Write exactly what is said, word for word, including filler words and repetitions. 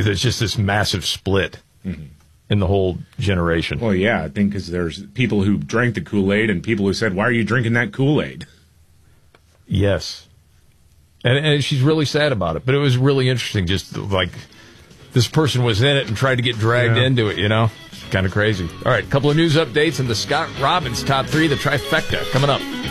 there's just this massive split mm-hmm. in the whole generation. Well, yeah, I think because there's people who drank the Kool-Aid and people who said, why are you drinking that Kool-Aid? Yes. And, and she's really sad about it. But it was really interesting, just like this person was in it and tried to get dragged yeah. into it, you know? Kind of crazy. All right, a couple of news updates and the Scott Robbins top three, the trifecta, coming up.